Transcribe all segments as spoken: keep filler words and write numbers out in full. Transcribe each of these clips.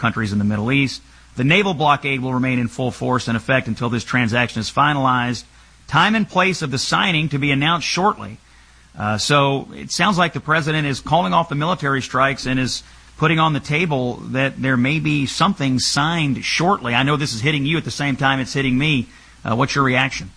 countries in the Middle East. The naval blockade will remain in full force and effect until this transaction is finalized. Time and place of the signing to be announced shortly. Uh, so it sounds like the president is calling off the military strikes and is putting on the table that there may be something signed shortly. I know this is hitting you at the same time it's hitting me. Uh, what's your reaction?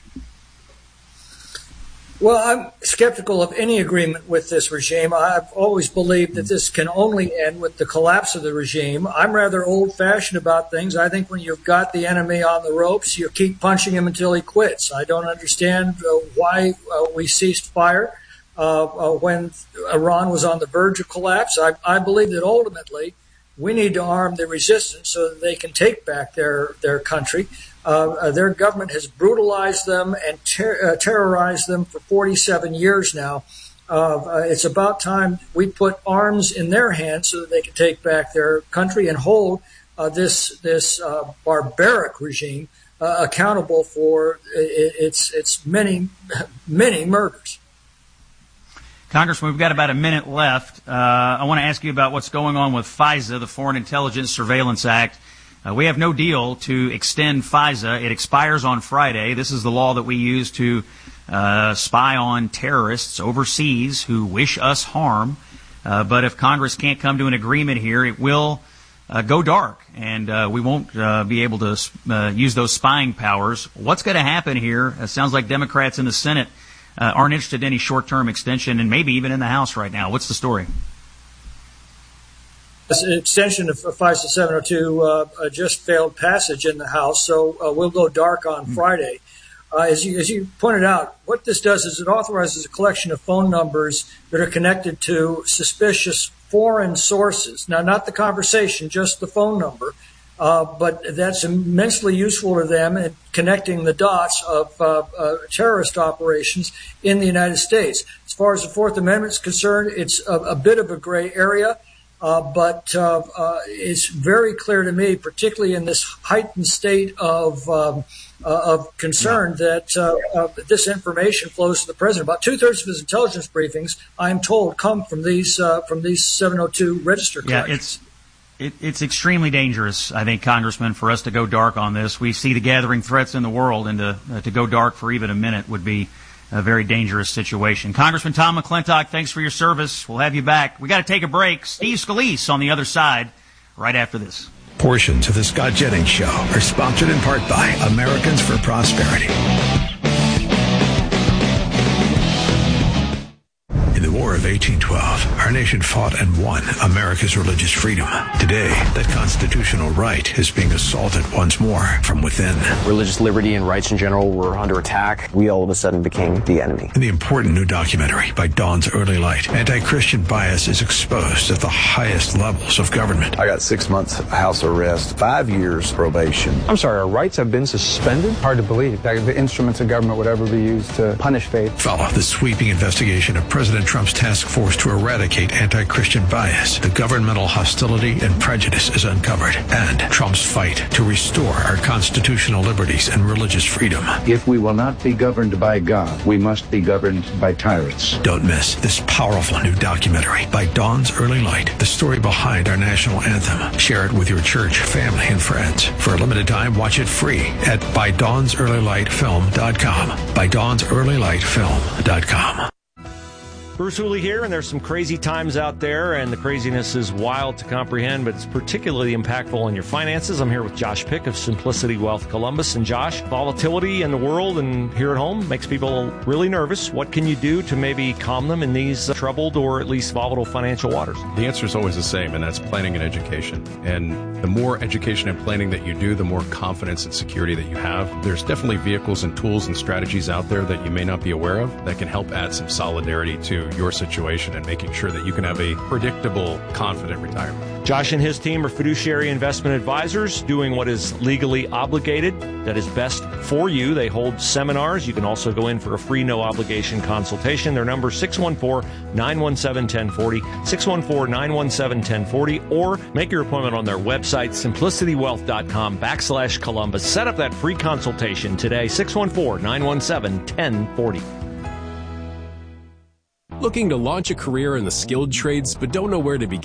Well, I'm skeptical of any agreement with this regime. I've always believed that this can only end with the collapse of the regime. I'm rather old-fashioned about things. I think when you've got the enemy on the ropes, you keep punching him until he quits. I don't understand uh, why uh, we ceased fire uh, uh, when Iran was on the verge of collapse. I, I believe that ultimately we need to arm the resistance so that they can take back their, their country. Uh, their government has brutalized them and ter- uh, terrorized them for forty-seven years now. Uh, it's about time we put arms in their hands so that they can take back their country and hold uh, this this uh, barbaric regime uh, accountable for its its many many murders. Congressman, we've got about a minute left. Uh, I want to ask you about what's going on with FISA, the Foreign Intelligence Surveillance Act. Uh, we have no deal to extend FISA. It expires on Friday. This is the law that we use to uh, spy on terrorists overseas who wish us harm. Uh, but if Congress can't come to an agreement here, it will uh, go dark, and uh, we won't uh, be able to uh, use those spying powers. What's going to happen here? It sounds like Democrats in the Senate uh, aren't interested in any short-term extension, and maybe even in the House right now. What's the story? An extension of FISA seven oh two uh, just failed passage in the House, so uh, we'll go dark on mm. Friday. Uh, as you, as you pointed out, what this does is it authorizes a collection of phone numbers that are connected to suspicious foreign sources. Now, not the conversation, just the phone number, uh, but that's immensely useful to them in connecting the dots of uh, uh, terrorist operations in the United States. As far as the Fourth Amendment is concerned, it's a, a bit of a gray area. Uh, but uh, uh, it's very clear to me, particularly in this heightened state of um, uh, of concern, yeah. that uh, uh, this information flows to the president. About two thirds of his intelligence briefings, I'm told, come from these uh, from these seven oh two register collections. Yeah, it's it, it's extremely dangerous, I think, Congressman, for us to go dark on this. We see the gathering threats in the world, and to uh, to go dark for even a minute would be a very dangerous situation. Congressman Tom McClintock, thanks for your service. We'll have you back. We got to take a break. Steve Scalise on the other side right after this. Portions of the Scott Jennings Show are sponsored in part by Americans for Prosperity. In the War of eighteen twelve, our nation fought and won America's religious freedom. Today, that constitutional right is being assaulted once more from within. Religious liberty and rights in general were under attack. We all of a sudden became the enemy. In the important new documentary by Dawn's Early Light, anti-Christian bias is exposed at the highest levels of government. I got six months house arrest, five years probation. I'm sorry, our rights have been suspended? Hard to believe that the instruments of government would ever be used to punish faith. Follow the sweeping investigation of President Trump's task force to eradicate anti-Christian bias. The governmental hostility and prejudice is uncovered, and Trump's fight to restore our constitutional liberties and religious freedom. If we will not be governed by God, we must be governed by tyrants. Don't miss this powerful new documentary by Dawn's Early Light, the story behind our national anthem. Share it with your church, family, and friends. For a limited time, watch it free at by dawns early light film dot com. by dawns early light film dot com. Bruce Hooley here, and there's some crazy times out there, and the craziness is wild to comprehend, but it's particularly impactful on your finances. I'm here with Josh Pick of Simplicity Wealth Columbus. And Josh, volatility in the world and here at home makes people really nervous. What can you do to maybe calm them in these uh, troubled or at least volatile financial waters? The answer is always the same, and that's planning and education. And the more education and planning that you do, the more confidence and security that you have. There's definitely vehicles and tools and strategies out there that you may not be aware of that can help add some solidarity to your situation and making sure that you can have a predictable, confident retirement. Josh and his team are fiduciary investment advisors doing what is legally obligated, that is best for you. They hold seminars. You can also go in for a free, no-obligation consultation. Their number is six one four, nine one seven, one oh four oh, six one four, nine one seven, one oh four oh, or make your appointment on their website, simplicitywealth dot com backslash Columbus. Set up that free consultation today, six one four, nine one seven, one oh four oh. Looking to launch a career in the skilled trades but don't know where to begin?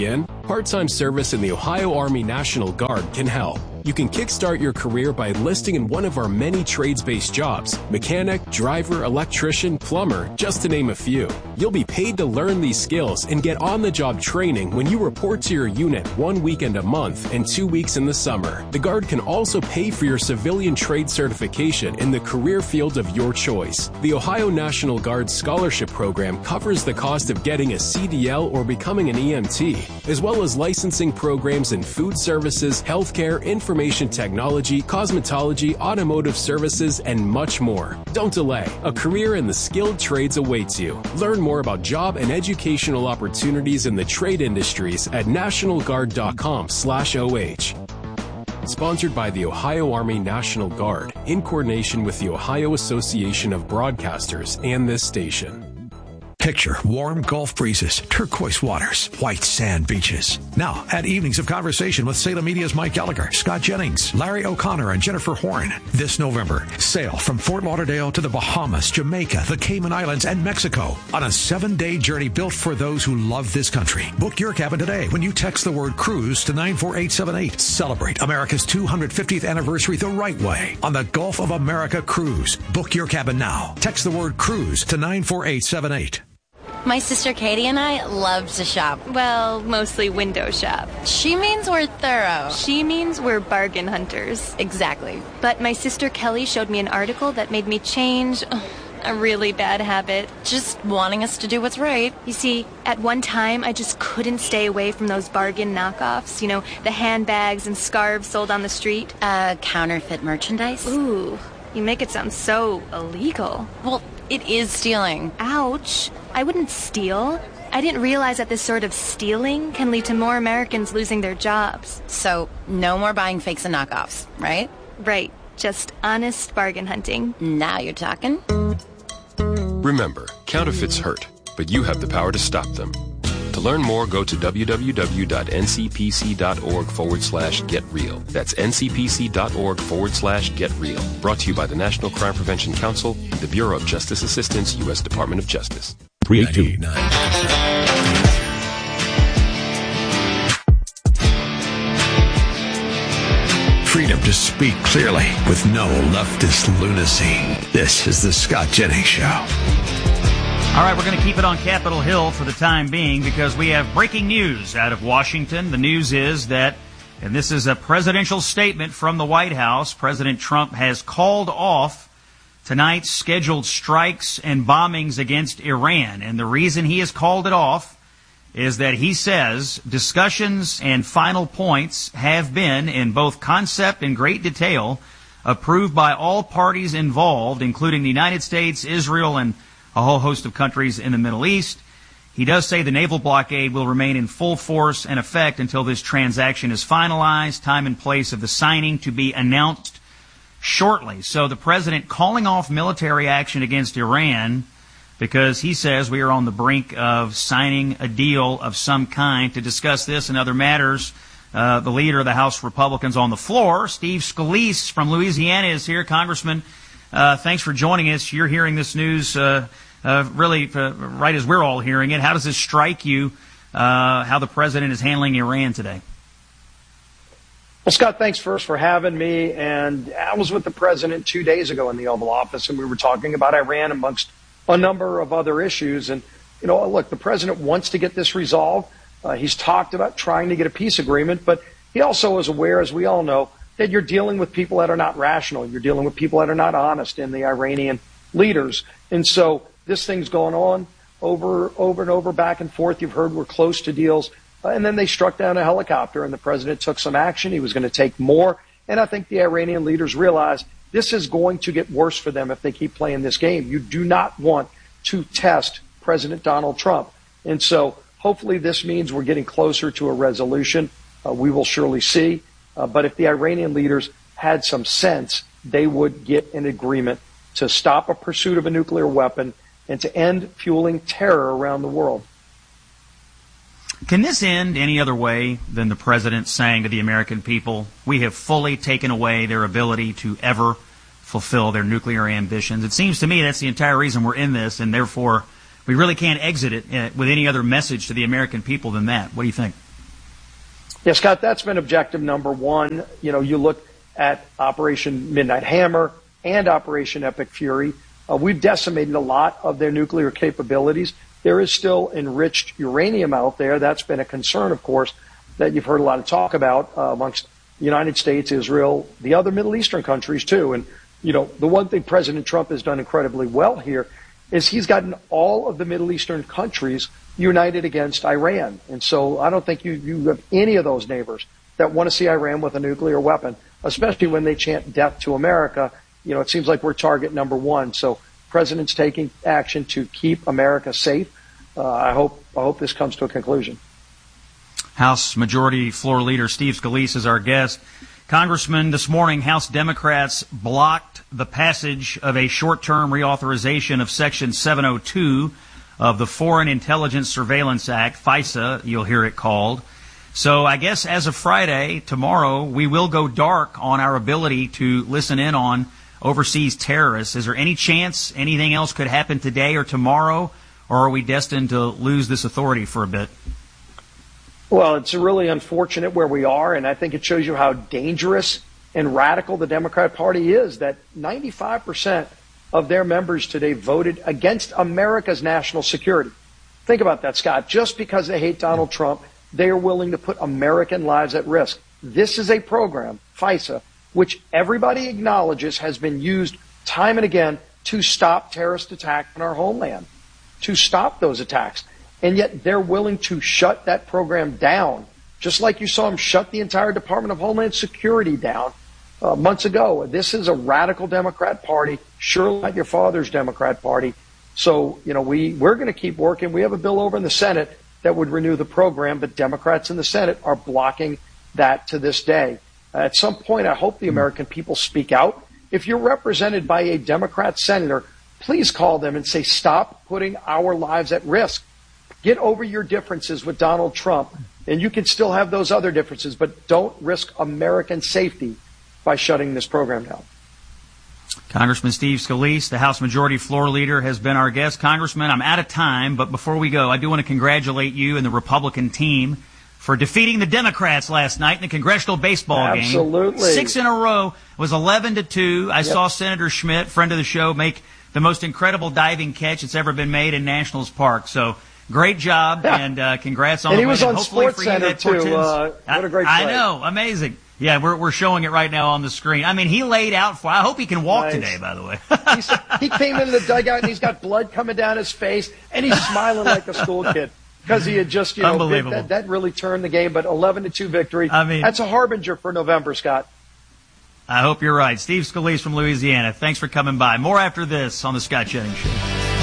Part-time service in the Ohio Army National Guard can help. You can kickstart your career by enlisting in one of our many trades-based jobs: mechanic, driver, electrician, plumber, just to name a few. You'll be paid to learn these skills and get on-the-job training when you report to your unit one weekend a month and two weeks in the summer. The Guard can also pay for your civilian trade certification in the career field of your choice. The Ohio National Guard Scholarship Program covers the cost of getting a C D L or becoming an E M T, as well as licensing programs in food services, healthcare, information technology, cosmetology, automotive services, and much more. Don't delay. A career in the skilled trades awaits you. Learn more about job and educational opportunities in the trade industries at national guard dot com slash O H. Sponsored by the Ohio Army National Guard, in coordination with the Ohio Association of Broadcasters and this station. Picture warm Gulf breezes, turquoise waters, white sand beaches. Now, add evenings of conversation with Salem Media's Mike Gallagher, Scott Jennings, Larry O'Connor, and Jennifer Horn. This November, sail from Fort Lauderdale to the Bahamas, Jamaica, the Cayman Islands, and Mexico on a seven-day journey built for those who love this country. Book your cabin today when you text the word cruise to nine four eight seven eight. Celebrate America's two hundred fiftieth anniversary the right way on the Gulf of America Cruise. Book your cabin now. Text the word cruise to nine four eight seven eight. My sister Katie and I love to shop. Well, mostly window shop. She means we're thorough. She means we're bargain hunters. Exactly. But my sister Kelly showed me an article that made me change a really bad habit. Just wanting us to do what's right. You see, at one time, I just couldn't stay away from those bargain knockoffs. You know, the handbags and scarves sold on the street. Uh, counterfeit merchandise? Ooh, you make it sound so illegal. Well, it is stealing. Ouch. I wouldn't steal. I didn't realize that this sort of stealing can lead to more Americans losing their jobs. So, no more buying fakes and knockoffs, right? Right. Just honest bargain hunting. Now you're talking. Remember, counterfeits hurt, but you have the power to stop them. To learn more, go to www.ncpc.org forward slash get real. That's ncpc.org forward slash get real. Brought to you by the National Crime Prevention Council, the Bureau of Justice Assistance, U S Department of Justice. three eight two. Freedom to speak clearly with no leftist lunacy. This is the Scott Jennings Show. All right, we're going to keep it on Capitol Hill for the time being because we have breaking news out of Washington. The news is that, and this is a presidential statement from the White House, President Trump has called off tonight's scheduled strikes and bombings against Iran. And the reason he has called it off is that he says discussions and final points have been, in both concept and great detail, approved by all parties involved, including the United States, Israel, and a whole host of countries in the Middle East. He does say the naval blockade will remain in full force and effect until this transaction is finalized, time and place of the signing to be announced shortly. So the president calling off military action against Iran because he says we are on the brink of signing a deal of some kind. To discuss this and other matters, uh, the leader of the House Republicans on the floor, Steve Scalise from Louisiana, is here. Congressman, Uh, thanks for joining us. You're hearing this news uh, uh, really uh, right as we're all hearing it. How does this strike you, uh, how the president is handling Iran today? Well, Scott, thanks first for having me. And I was with the president two days ago in the Oval Office, and we were talking about Iran amongst a number of other issues. And, you know, look, the president wants to get this resolved. Uh, he's talked about trying to get a peace agreement, but he also is aware, as we all know, that you're dealing with people that are not rational. You're dealing with people that are not honest in the Iranian leaders. And so this thing's going on over, over and over, back and forth. You've heard we're close to deals. Uh, and then they struck down a helicopter, and the president took some action. He was going to take more. And I think the Iranian leaders realize this is going to get worse for them if they keep playing this game. You do not want to test President Donald Trump. And so hopefully this means we're getting closer to a resolution. Uh, we will surely see. Uh, but if the Iranian leaders had some sense, they would get an agreement to stop a pursuit of a nuclear weapon and to end fueling terror around the world. Can this end any other way than the president saying to the American people, we have fully taken away their ability to ever fulfill their nuclear ambitions? It seems to me that's the entire reason we're in this, and therefore we really can't exit it with any other message to the American people than that. What do you think? Yeah, Scott, that's been objective number one. You know, you look at Operation Midnight Hammer and Operation Epic Fury. Uh, we've decimated a lot of their nuclear capabilities. There is still enriched uranium out there. That's been a concern, of course, that you've heard a lot of talk about uh, amongst the United States, Israel, the other Middle Eastern countries, too. And, you know, the one thing President Trump has done incredibly well here is he's gotten all of the Middle Eastern countries united against Iran. And so I don't think you, you have any of those neighbors that want to see Iran with a nuclear weapon, especially when they chant death to America. You know, it seems like we're target number one. So President's taking action to keep America safe. Uh, I hope I hope this comes to a conclusion. House Majority Floor Leader Steve Scalise is our guest. Congressman, this morning, House Democrats blocked the passage of a short-term reauthorization of Section seven oh two of the Foreign Intelligence Surveillance Act, FISA, you'll hear it called. So I guess as of Friday, tomorrow, we will go dark on our ability to listen in on overseas terrorists. Is there any chance anything else could happen today or tomorrow, or are we destined to lose this authority for a bit? Well, it's really unfortunate where we are, and I think it shows you how dangerous and radical the Democrat Party is, that ninety-five percent of their members today voted against America's national security. Think about that, Scott. Just because they hate Donald Trump, they are willing to put American lives at risk. This is a program, FISA, which everybody acknowledges has been used time and again to stop terrorist attacks in our homeland, to stop those attacks. And yet they're willing to shut that program down, just like you saw them shut the entire Department of Homeland Security down uh, months ago. This is a radical Democrat Party, surely not your father's Democrat Party. So, you know, we, we're going to keep working. We have a bill over in the Senate that would renew the program, but Democrats in the Senate are blocking that to this day. At some point, I hope the American people speak out. If you're represented by a Democrat senator, please call them and say, stop putting our lives at risk. Get over your differences with Donald Trump, and you can still have those other differences, but don't risk American safety by shutting this program down. Congressman Steve Scalise, the House Majority Floor Leader, has been our guest. Congressman, I'm out of time, but before we go, I do want to congratulate you and the Republican team for defeating the Democrats last night in the congressional baseball Absolutely. game. Absolutely. Six in a row. It was eleven to two. I yep. saw Senator Schmidt, friend of the show, make the most incredible diving catch that's ever been made in Nationals Park. So great job, yeah. and uh, congrats on and the he was win. on Sports Center, too. Uh, what a great play. I know. Amazing. Yeah, we're we're showing it right now on the screen. I mean, he laid out for. I hope he can walk nice. today, by the way. He came into the dugout, and he's got blood coming down his face, and he's smiling like a school kid because he had just, you know, Unbelievable. That, that really turned the game. But eleven to two victory. I mean, that's a harbinger for November, Scott. I hope you're right. Steve Scalise from Louisiana. Thanks for coming by. More after this on the Scott Jennings Show.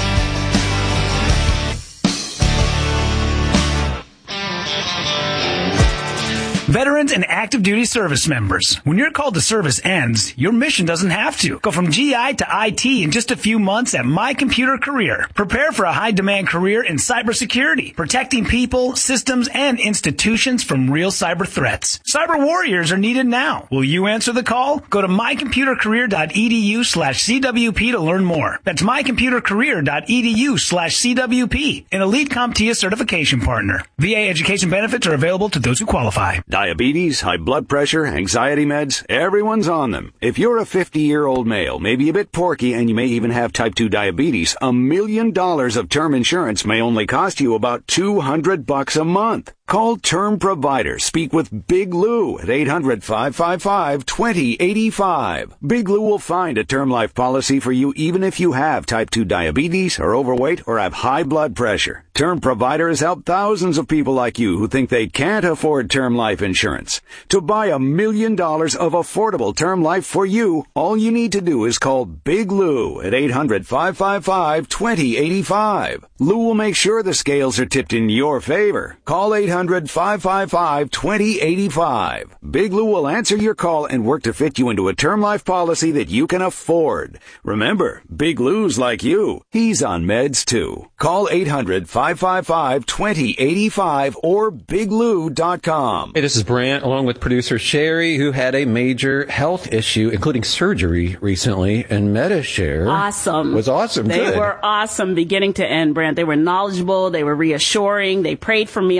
Veterans and active duty service members. When your call to service ends, your mission doesn't have to. Go from G I to I T in just a few months at My Computer Career. Prepare for a high-demand career in cybersecurity, protecting people, systems, and institutions from real cyber threats. Cyber warriors are needed now. Will you answer the call? Go to mycomputercareer.edu slash CWP to learn more. That's mycomputercareer.edu slash CWP, an Elite CompTIA certification partner. V A education benefits are available to those who qualify. Diabetes, high blood pressure, anxiety meds, everyone's on them. If you're a fifty-year-old male, maybe a bit porky, and you may even have type two diabetes, a million dollars of term insurance may only cost you about two hundred bucks a month. Call Term Provider. Speak with Big Lou at eight hundred, five five five, two zero eight five. Big Lou will find a term life policy for you even if you have type two diabetes, are overweight, or have high blood pressure. Term Provider has helped thousands of people like you who think they can't afford term life insurance. To buy a million dollars of affordable term life for you, all you need to do is call Big Lou at eight hundred, five five five, two zero eight five. Lou will make sure the scales are tipped in your favor. Call eight hundred, five five five, two zero eight five. Big Lou will answer your call and work to fit you into a term life policy that you can afford. Remember, Big Lou's like you. He's on meds too. Call eight hundred, five five five, two zero eight five or big lou dot com. Hey, this is Brant, along with producer Sherry, who had a major health issue, including surgery recently, and MediShare awesome. was awesome. They Good. were awesome beginning to end, Brant. They were knowledgeable. They were reassuring. They prayed for me on the phone.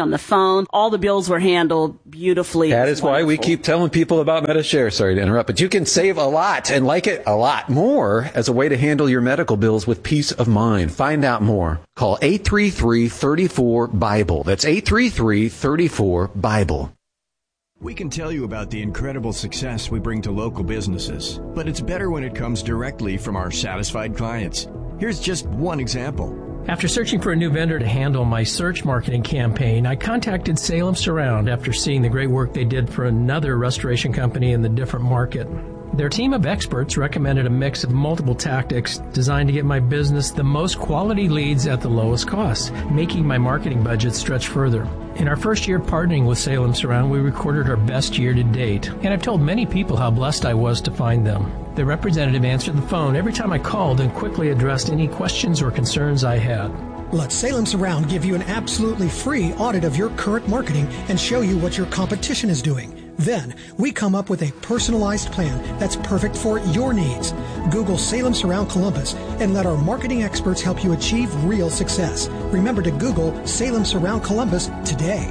phone. All the bills were handled beautifully. That is why we keep telling people about MediShare. Sorry to interrupt, but you can save a lot and like it a lot more as a way to handle your medical bills with peace of mind. Find out more. Call eight three three, three four, BIBLE. That's eight three three, three four, BIBLE. We can tell you about the incredible success we bring to local businesses, but it's better when it comes directly from our satisfied clients. Here's just one example. After searching for a new vendor to handle my search marketing campaign, I contacted Salem Surround after seeing the great work they did for another restoration company in the different market. Their team of experts recommended a mix of multiple tactics designed to get my business the most quality leads at the lowest cost, making my marketing budget stretch further. In our first year partnering with Salem Surround, we recorded our best year to date, and I've told many people how blessed I was to find them. The representative answered the phone every time I called and quickly addressed any questions or concerns I had. Let Salem Surround give you an absolutely free audit of your current marketing and show you what your competition is doing. Then, we come up with a personalized plan that's perfect for your needs. Google Salem Surround Columbus and let our marketing experts help you achieve real success. Remember to Google Salem Surround Columbus today.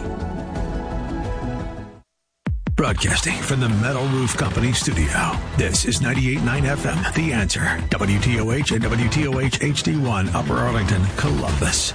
Broadcasting from the Metal Roof Company studio. This is ninety-eight point nine F M, The Answer. W T O H and W T O H H D one, Upper Arlington, Columbus.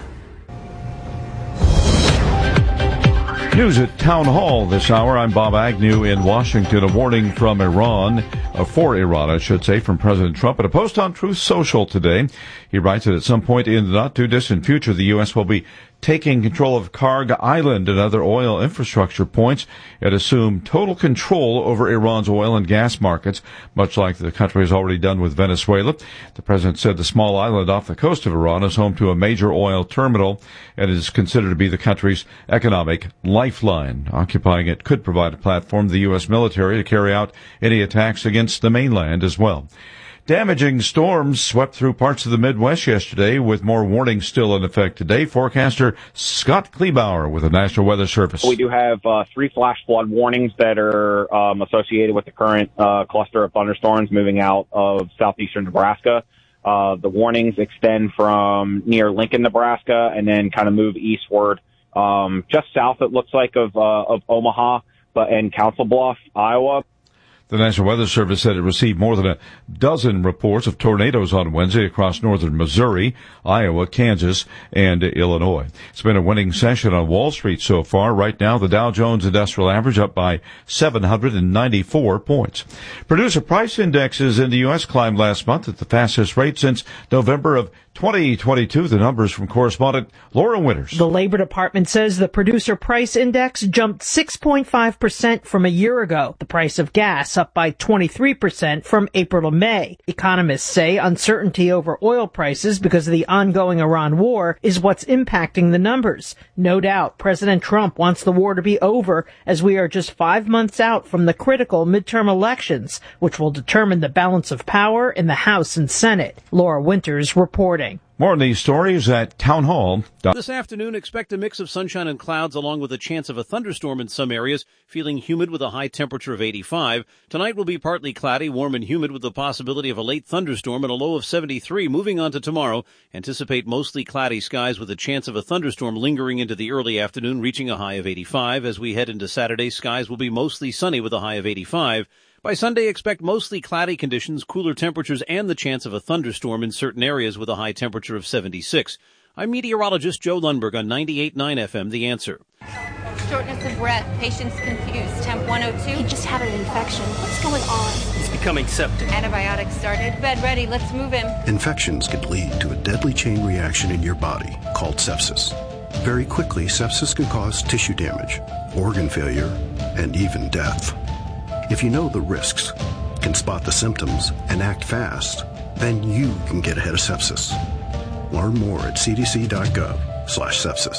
News at Town Hall this hour. I'm Bob Agnew in Washington. A warning from Iran, uh, for Iran, I should say, from President Trump. At a post on Truth Social today, he writes that at some point in the not-too-distant future, the U S will be taking control of Karg Island and other oil infrastructure points and assume total control over Iran's oil and gas markets, much like the country has already done with Venezuela. The president said the small island off the coast of Iran is home to a major oil terminal and is considered to be the country's economic lifeline. Occupying it could provide a platform for the U S military to carry out any attacks against the mainland as well. Damaging storms swept through parts of the Midwest yesterday, with more warnings still in effect today. Forecaster Scott Kleebauer with the National Weather Service. We do have uh, three flash flood warnings that are um, associated with the current uh, cluster of thunderstorms moving out of southeastern Nebraska. Uh, the warnings extend from near Lincoln, Nebraska, and then kind of move eastward, um, just south, it looks like, of, uh, of Omaha, but and Council Bluff, Iowa. The National Weather Service said it received more than a dozen reports of tornadoes on Wednesday across northern Missouri, Iowa, Kansas, and Illinois. It's been a winning session on Wall Street so far. Right now, the Dow Jones Industrial Average up by seven hundred ninety-four points. Producer price indexes in the U S climbed last month at the fastest rate since November of twenty twenty-two. The numbers from correspondent Laura Winters. The Labor Department says the Producer Price Index jumped six point five percent from a year ago. The price of gas up by twenty-three percent from April to May. Economists say uncertainty over oil prices because of the ongoing Iran war is what's impacting the numbers. No doubt President Trump wants the war to be over, as we are just five months out from the critical midterm elections, which will determine the balance of power in the House and Senate. Laura Winters reporting. More on these stories at Town Hall. This afternoon, expect a mix of sunshine and clouds along with a chance of a thunderstorm in some areas, feeling humid with a high temperature of eighty-five. Tonight will be partly cloudy, warm and humid with the possibility of a late thunderstorm and a low of seventy-three. Moving on to tomorrow, anticipate mostly cloudy skies with a chance of a thunderstorm lingering into the early afternoon, reaching a high of eighty-five. As we head into Saturday, skies will be mostly sunny with a high of eighty-five. By Sunday, expect mostly cloudy conditions, cooler temperatures, and the chance of a thunderstorm in certain areas with a high temperature of seventy-six. I'm meteorologist Joe Lundberg on ninety-eight point nine F M, The Answer. Shortness of breath, patient's confused, temp one oh two. He just had an infection. What's going on? He's becoming septic. Antibiotics started. Bed ready, let's move him. Infections can lead to a deadly chain reaction in your body called sepsis. Very quickly, sepsis can cause tissue damage, organ failure, and even death. If you know the risks, can spot the symptoms, and act fast, then you can get ahead of sepsis. Learn more at c d c dot gov slash sepsis.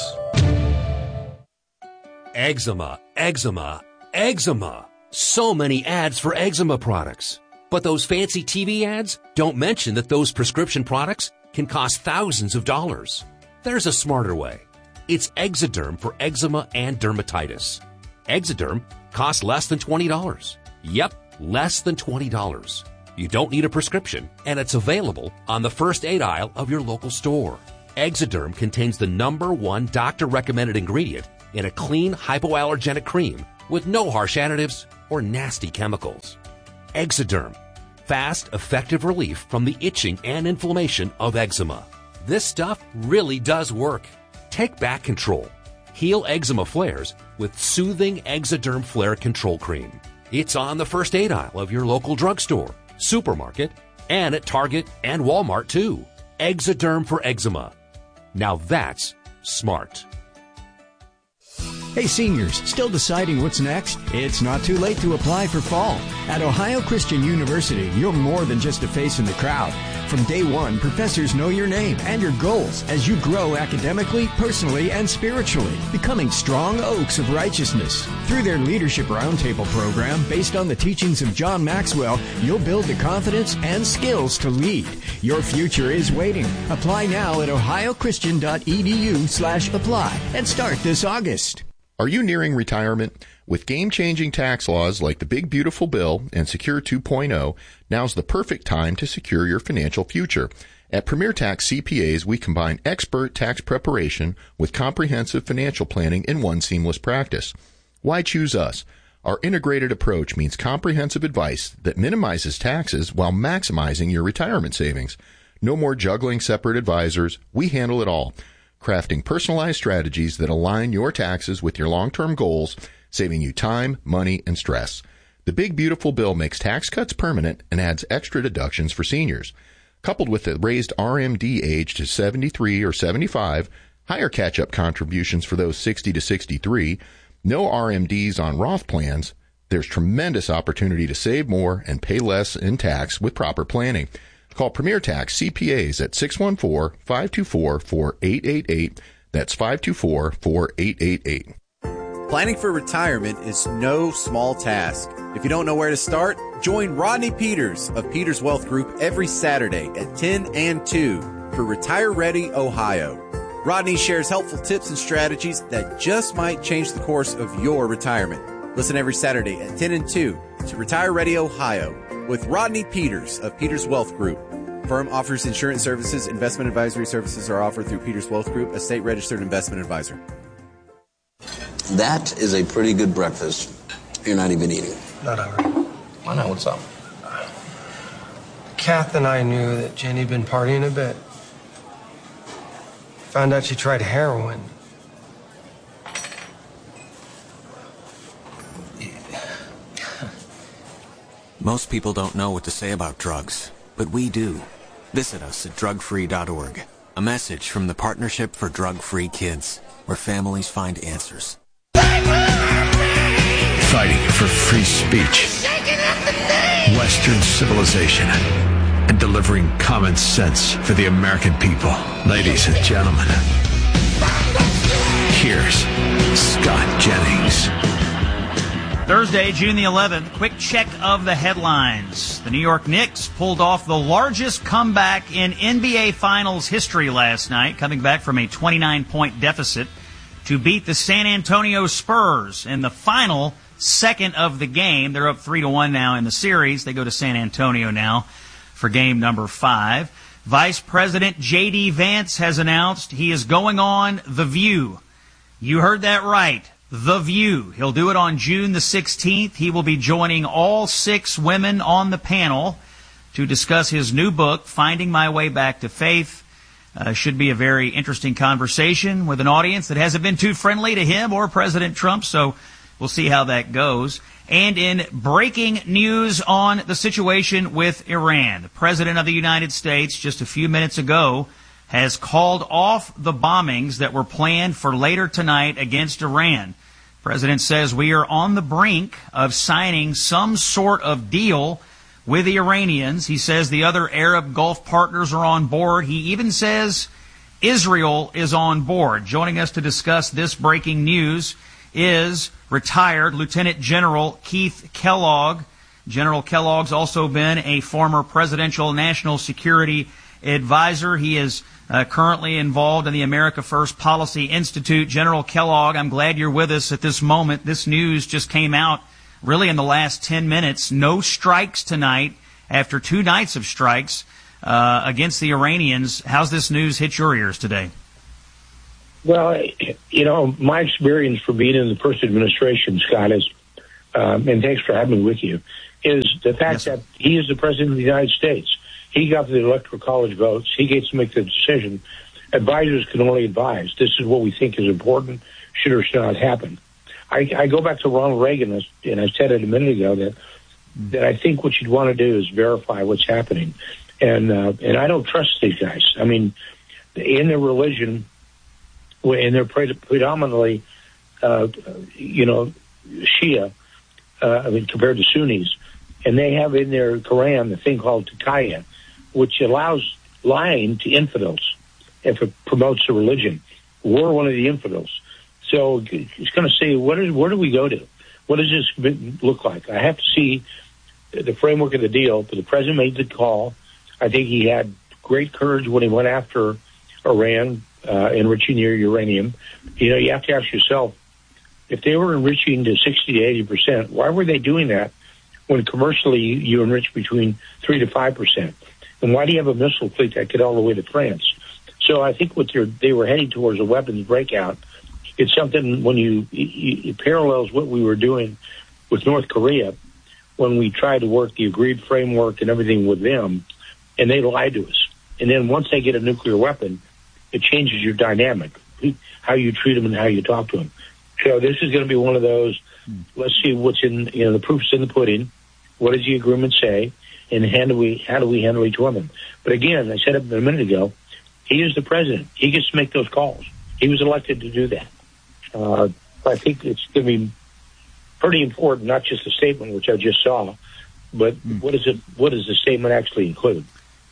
Eczema, eczema, eczema. So many ads for eczema products. But those fancy T V ads don't mention that those prescription products can cost thousands of dollars. There's a smarter way. It's Exoderm for eczema and dermatitis. Exoderm costs less than twenty dollars. Yep, less than twenty dollars. You don't need a prescription, and it's available on the first aid aisle of your local store. Exoderm contains the number one doctor-recommended ingredient in a clean, hypoallergenic cream with no harsh additives or nasty chemicals. Exoderm. Fast, effective relief from the itching and inflammation of eczema. This stuff really does work. Take back control. Heal eczema flares with soothing Exoderm Flare Control Cream. It's on the first aid aisle of your local drugstore, supermarket, and at Target and Walmart too. Exoderm for eczema. Now that's smart. Hey seniors, still deciding what's next? It's not too late to apply for fall. At Ohio Christian University, you're more than just a face in the crowd. From day one, professors know your name and your goals as you grow academically, personally, and spiritually, becoming strong oaks of righteousness. Through their Leadership Roundtable program, based on the teachings of John Maxwell, you'll build the confidence and skills to lead. Your future is waiting. Apply now at ohiochristian.edu slash apply and start this August. Are you nearing retirement? With game-changing tax laws like the Big Beautiful Bill and Secure two point oh, now's the perfect time to secure your financial future. At Premier Tax C P As, we combine expert tax preparation with comprehensive financial planning in one seamless practice. Why choose us? Our integrated approach means comprehensive advice that minimizes taxes while maximizing your retirement savings. No more juggling separate advisors. We handle it all, crafting personalized strategies that align your taxes with your long-term goals, saving you time, money, and stress. The Big Beautiful Bill makes tax cuts permanent and adds extra deductions for seniors. Coupled with the raised R M D age to seventy-three or seventy-five, higher catch-up contributions for those sixty to sixty-three, no R M Ds on Roth plans, there's tremendous opportunity to save more and pay less in tax with proper planning. Call Premier Tax C P As at six one four, five two four, four eight eight eight. That's five two four, four eight eight eight. Planning for retirement is no small task. If you don't know where to start, join Rodney Peters of Peters Wealth Group every Saturday at ten and two for Retire Ready Ohio. Rodney shares helpful tips and strategies that just might change the course of your retirement. Listen every Saturday at ten and two to Retire Ready Ohio with Rodney Peters of Peters Wealth Group. Firm offers insurance services. Investment advisory services are offered through Peters Wealth Group, a state-registered investment advisor. That is a pretty good breakfast. You're not even eating. Not hungry. Why not? What's up? Kath and I knew that Jenny had been partying a bit. Found out she tried heroin. Most people don't know what to say about drugs, but we do. Visit us at drug free dot org. A message from the Partnership for Drug-Free Kids, where families find answers. Fighting for free speech, Western civilization, and delivering common sense for the American people. Ladies and gentlemen, here's Scott Jennings. Thursday, June the eleventh, quick check of the headlines. The New York Knicks pulled off the largest comeback in N B A Finals history last night, coming back from a twenty-nine point deficit to beat the San Antonio Spurs in the final second of the game. They're up three to one now in the series. They go to San Antonio now for game number five. Vice President J D. Vance has announced he is going on The View. You heard that right. The View. He'll do it on June the sixteenth. He will be joining all six women on the panel to discuss his new book, Finding My Way Back to Faith. Uh, should be a very interesting conversation with an audience that hasn't been too friendly to him or President Trump, so we'll see how that goes. And in breaking news on the situation with Iran, the President of the United States just a few minutes ago has called off the bombings that were planned for later tonight against Iran. The President says we are on the brink of signing some sort of deal with the Iranians. He says the other Arab Gulf partners are on board. He even says Israel is on board. Joining us to discuss this breaking news is retired Lieutenant General Keith Kellogg. General Kellogg's also been a former presidential national security advisor. He is uh, currently involved in the America First Policy Institute. General Kellogg, I'm glad you're with us at this moment. This news just came out really in the last ten minutes. No strikes tonight after two nights of strikes uh, against the Iranians. How's this news hit your ears today? Well, you know, my experience for being in the first administration, Scott, is, um, and thanks for having me with you, is the fact yes, that he is the president of the United States. He got the electoral college votes. He gets to make the decision. Advisors can only advise. This is what we think is important, should or should not happen. I, I go back to Ronald Reagan, and I said it a minute ago, that that I think what you'd want to do is verify what's happening. And uh, and I don't trust these guys. I mean, in their religion, and they're predominantly, uh, you know, Shia, uh, I mean, compared to Sunnis, and they have in their Quran the thing called taqiyya, which allows lying to infidels if it promotes the religion. We're one of the infidels. So it's going to say, what is, where do we go to? What does this look like? I have to see the framework of the deal, but the president made the call. I think he had great courage when he went after Iran, uh, enriching their uranium. You know, you have to ask yourself, if they were enriching to sixty to eighty percent, why were they doing that when commercially you enrich between three to five percent? And why do you have a missile fleet that get all the way to France? So I think what they were heading towards a weapons breakout. It's something when you, you it parallels what we were doing with North Korea when we tried to work the agreed framework and everything with them, and they lied to us. And then once they get a nuclear weapon, it changes your dynamic, how you treat them and how you talk to them. So this is going to be one of those. Let's see what's in, you know, the proof's in the pudding. What does the agreement say, and how do we how do we handle each one of them? But again, I said it a minute ago. He is the president. He gets to make those calls. He was elected to do that. Uh, I think it's going to be pretty important, not just the statement, which I just saw, but mm. what is it? What does the statement actually include?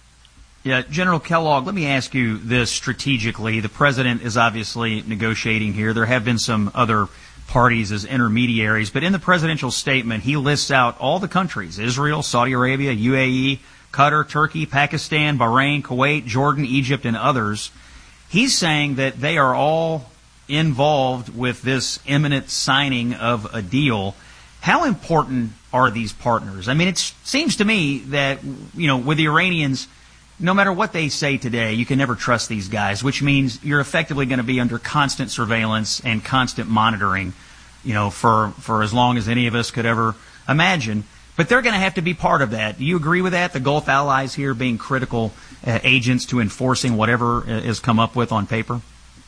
Yeah, General Kellogg, let me ask you this strategically. The president is obviously negotiating here. There have been some other parties as intermediaries, but in the presidential statement, he lists out all the countries: Israel, Saudi Arabia, U A E, Qatar, Turkey, Pakistan, Bahrain, Kuwait, Jordan, Egypt, and others. He's saying that they are all involved with this imminent signing of a deal. How important are these partners? I mean, it seems to me that, you know, with the Iranians, no matter what they say today, you can never trust these guys, which means you're effectively going to be under constant surveillance and constant monitoring, you know, for, for as long as any of us could ever imagine. But they're going to have to be part of that. Do you agree with that? The Gulf allies here being critical uh, agents to enforcing whatever is come up with on paper?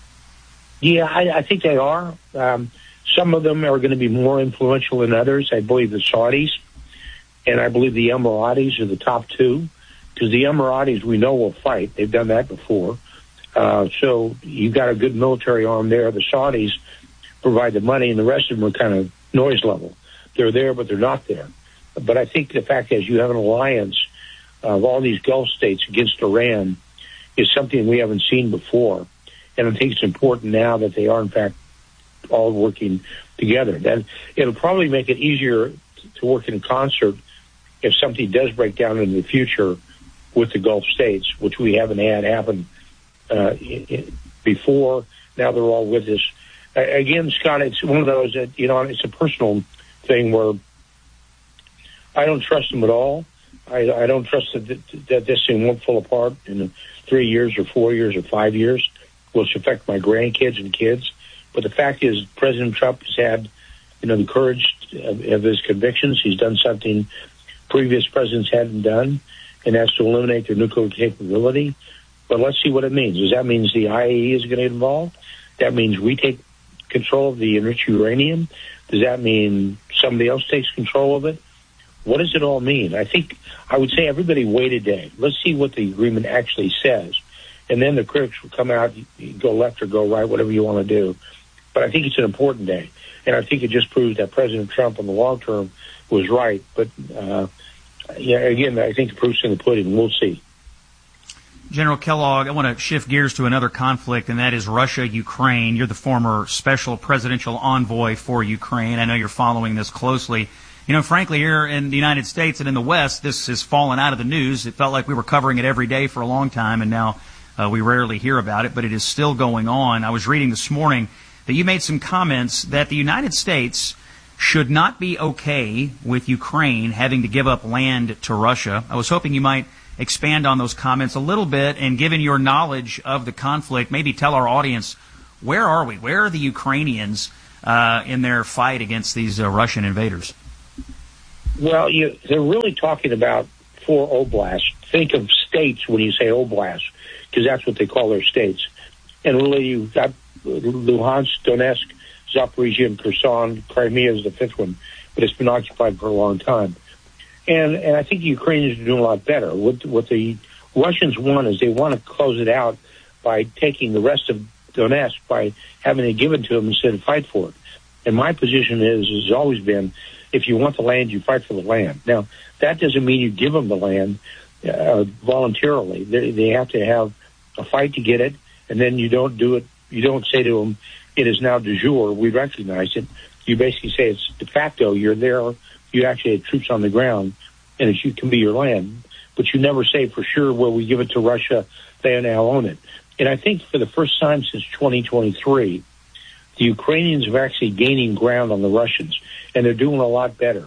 Yeah, I, I think they are. Um, some of them are going to be more influential than others. I believe the Saudis and I believe the Emiratis are the top two, because the Emiratis we know will fight. They've done that before. Uh, so you've got a good military arm there. The Saudis provide the money, and the rest of them are kind of noise level. They're there, but they're not there. But I think the fact is you have an alliance of all these Gulf states against Iran is something we haven't seen before. And I think it's important now that they are, in fact, all working together. Then it'll probably make it easier to work in concert if something does break down in the future with the Gulf states, which we haven't had happen uh, before. Now they're all with us. Uh, again, Scott, it's one of those that, you know, it's a personal thing where I don't trust them at all. I, I don't trust that, that this thing won't fall apart in three years or four years or five years, which affect my grandkids and kids. But the fact is, President Trump has had, you know, the courage of, of his convictions. He's done something previous presidents hadn't done, and that's to eliminate their nuclear capability. But let's see what it means. Does that mean the I A E is going to get involved? That means we take control of the enriched uranium? Does that mean somebody else takes control of it? What does it all mean? I think I would say everybody wait a day. Let's see what the agreement actually says. And then the critics will come out, go left or go right, whatever you want to do. But I think it's an important day. And I think it just proves that President Trump in the long term was right. But, uh, yeah, again, I think the proof's in the pudding. We'll see. General Kellogg, I want to shift gears to another conflict, and that is Russia-Ukraine. You're the former special presidential envoy for Ukraine. I know you're following this closely. You know, frankly, here in the United States and in the West, this has fallen out of the news. It felt like we were covering it every day for a long time, and now uh, we rarely hear about it, but it is still going on. I was reading this morning that you made some comments that the United States should not be okay with Ukraine having to give up land to Russia. I was hoping you might expand on those comments a little bit, and given your knowledge of the conflict, maybe tell our audience Where are we? Where are the Ukrainians uh, in their fight against these uh, Russian invaders? Well, you, they're really talking about four oblasts. Think of states when you say oblast, because that's what they call their states. And really, you've got Luhansk, Donetsk, Zaporizhia, and Kherson. Crimea is the fifth one, but it's been occupied for a long time. And and I think the Ukrainians are doing a lot better. What what the Russians want is they want to close it out by taking the rest of Donetsk, by having it given to them instead of fight for it. And my position is, has always been, if you want the land, you fight for the land. Now, that doesn't mean you give them the land uh, voluntarily. They, they have to have a fight to get it, and then you don't do it. You don't say to them, it is now de jure, we recognize it. You basically say it's de facto, you're there, you actually have troops on the ground, and it can be your land. But you never say for sure, well, we give it to Russia, they now own it. And I think for the first time since twenty twenty-three, the Ukrainians are actually gaining ground on the Russians, and they're doing a lot better.